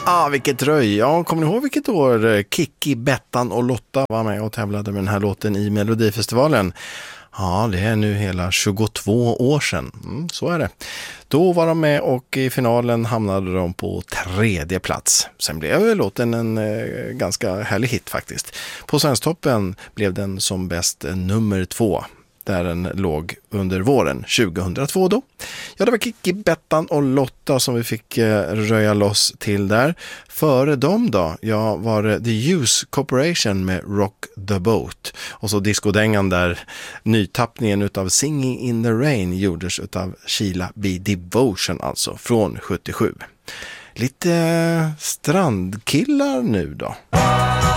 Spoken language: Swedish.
Vilket röj. Ja, kommer ni ihåg vilket år Kikki, Bettan och Lotta var med och tävlade med den här låten i Melodifestivalen? Ja, det är nu hela 22 år sedan. Så är det. Då var de med och i finalen hamnade de på 3:e plats. Sen blev låten en ganska härlig hit faktiskt. På Svensktoppen blev den som bäst nummer 2. Där den låg under våren 2002 då. Ja, det var Kikki, Bettan och Lotta som vi fick röja loss till där. Före dem då, ja, var det The Use Corporation med Rock the Boat. Och så diskodängan där, nytappningen utav Singing in the Rain gjordes utav Sheila B. Devotion, alltså från 77. Lite strandkillar nu då.